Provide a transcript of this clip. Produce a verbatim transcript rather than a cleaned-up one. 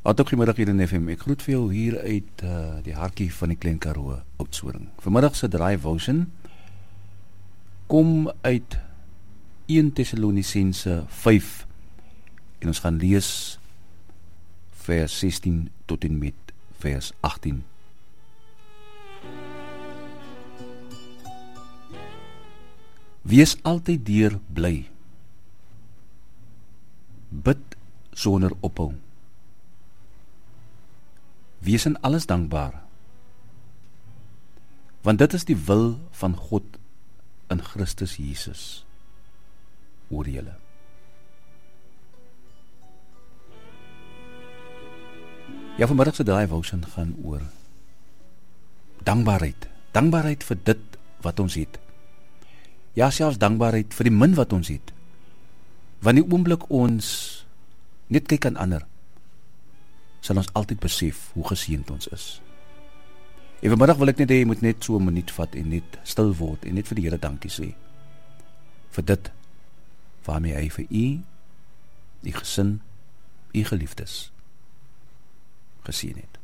Hartlik goeiemiddag hier in F M. Ek groet vir jou hier uit uh, die hartjie van die Klein Karoo, Oudtshoorn. Vanmiddag se draai Wousing kom uit Eerste Tessalonisense vyf en ons gaan lees vers sestien tot en met vers agttien. Wees altyd deur bly. Bid sonder ophou. Wees in alles dankbaar, want dit is die wil van God in Christus Jesus oor julle. Ja, vanmiddag se draai Wousing gaan oor dankbaarheid. Dankbaarheid vir dit wat ons het. Ja, selfs dankbaarheid vir die min wat ons het. Want die oomblik ons net kyk aan ander, sal ons altyd besef hoe geseënd ons is. En vanmiddag wil ek net hê, jy moet net so 'n minuut vat en net stil word en net vir die Here dankie sê. Vir dit waarmee hy vir u, die gesin, u geliefdes geseën het.